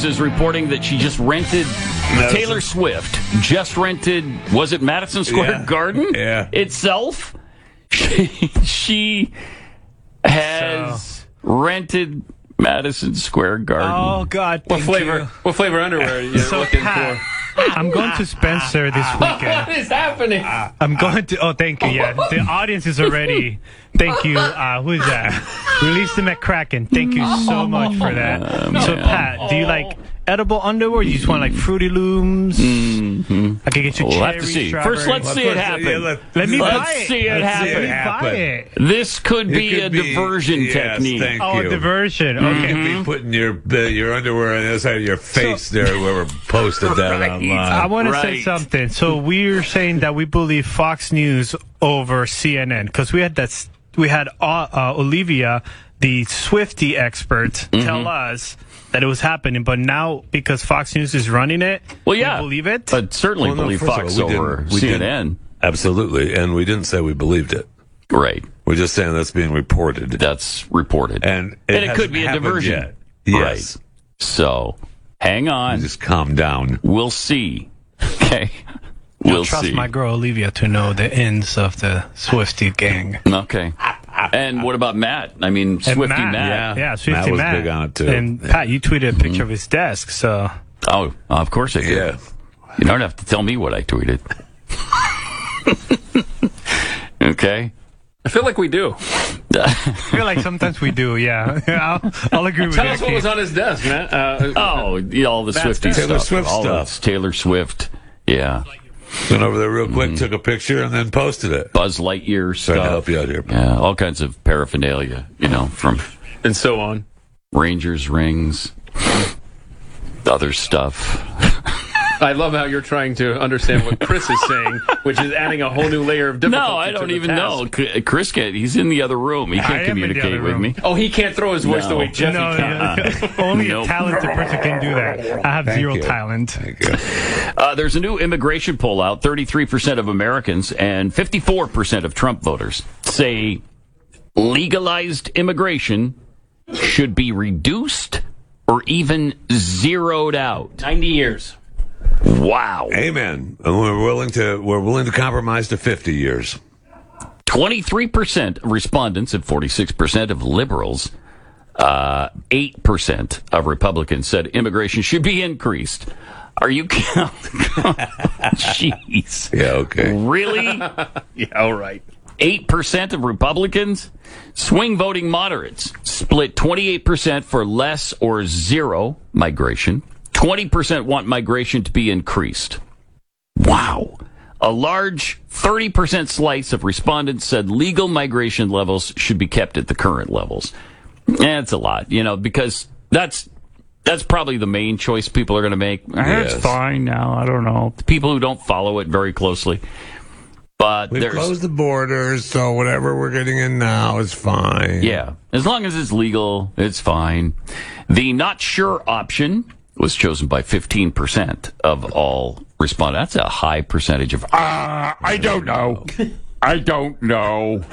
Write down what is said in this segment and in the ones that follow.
News is reporting that she just rented, Taylor Swift just rented, was it Madison Square Garden itself? She has rented Madison Square Garden. Oh, God. What flavor underwear are you looking for? I'm going to Spencer this weekend. What is happening? I'm going to. Oh, thank you. Yeah, the audience is already. Thank you. Who is that? Release the McCracken. Thank you so much for that. So, Pat, do you like edible underwear? Or you just want like Fruity Looms? Mm-hmm. I can get you. We'll cherry, have to see. strawberry. First, let's see it happen. Let me let's buy it. see it happen. Let me buy it. This could be a diversion technique. Thank Oh, you. a diversion. Okay. You could be putting your underwear on the other side of your face there. Whoever posted that online. I want to say something. So we're saying that we believe Fox News over CNN because we had Olivia, the Swiftie expert, tell us that it was happening, but now because Fox News is running it, we believe it. But certainly believe Fox over CNN. Absolutely, and we didn't say we believed it. Right. We're just saying that's being reported. That's reported. And it could be a diversion. Yet. Yes. Right. So, hang on. Just calm down. We'll see. Okay. We'll trust see. my girl Olivia to know the ends of the Swiftie gang. Okay. And what about Matt? I mean, Swiftie Matt. Yeah, Swiftie Matt was Matt. big on it, too. And Pat, you tweeted a picture of his desk, so... Oh, of course I did. Yeah. You don't have to tell me what I tweeted. Okay? I feel like we do. I feel like sometimes we do, yeah. I'll agree with Tell that. us what was on his desk, man. All the Swiftie Taylor stuff. Swift all stuff. this Taylor Swift. Yeah. Went over there real quick, took a picture, and then posted it. Buzz Lightyear stuff. Trying to help you out here. Yeah, all kinds of paraphernalia, from and so on. Rangers rings, other stuff. I love how you're trying to understand what Chris is saying, which is adding a whole new layer of difficulty. No, I don't even know. Chris can't. He's in the other room. He can't communicate with me. Oh, he can't throw his voice the way Jeffy can. Only a talented person can do that. I have zero talent. Thank you. There's a new immigration poll out. 33% of Americans and 54% of Trump voters say legalized immigration should be reduced or even zeroed out. 90 years. Wow. Amen. And we're willing to compromise to 50 years. 23% of respondents and 46% of liberals, 8% of Republicans said immigration should be increased. Are you counting? Jeez. Yeah, okay. Really? Yeah, all right. 8% of Republicans. Swing voting moderates split 28% for less or zero migration. 20% want migration to be increased. Wow. A large 30% slice of respondents said legal migration levels should be kept at the current levels. That's a lot, because that's probably the main choice people are going to make. Yes. It's fine now. I don't know. The people who don't follow it very closely. But We've closed the borders, so whatever we're getting in now is fine. Yeah. As long as it's legal, it's fine. The not sure option was chosen by 15% of all respondents. That's a high percentage of, I don't know. I don't know.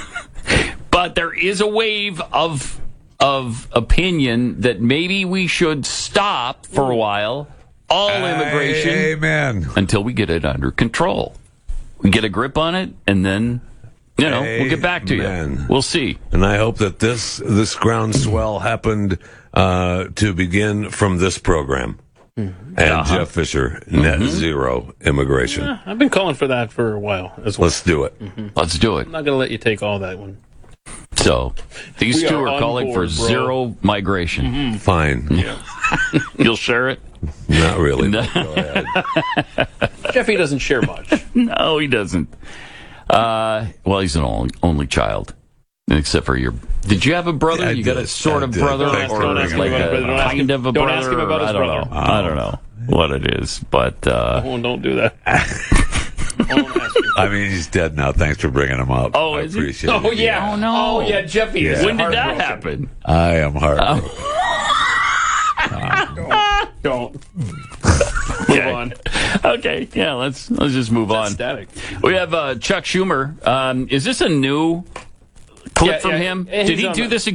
But there is a wave of opinion that maybe we should stop for a while all immigration. Amen. Until we get it under control. We get a grip on it, and then, we'll get back to you. We'll see. And I hope that this groundswell happened to begin from this program. And Jeff Fisher, net zero immigration. Yeah, I've been calling for that for a while as well. Let's do it. Let's do it. I'm not going to let you take all that one. So, these two are calling for board, zero migration. Fine. Yeah. You'll share it? Not really. No. Go ahead. Jeffy doesn't share much. No, he doesn't. Well, he's an only child. Except for your... Did you have a brother? I You got did. a sort of I did. brother? Thanks Or for like bringing it up. a kind of a Don't brother? ask him about his I don't brother. know. I don't know what it is, but... Oh, don't do that. Don't ask me. I mean, he's dead now. Thanks for bringing him up. Oh, I is he? appreciate it. Oh, yeah. Oh, no. Oh, yeah, Jeffy. is When did that heartbroken. happen? I am heartbroken. Don't. Move on. Okay, yeah, let's just move on. Static. We have Chuck Schumer. Is this a new clip from him? yeah, Did he's he on do the- this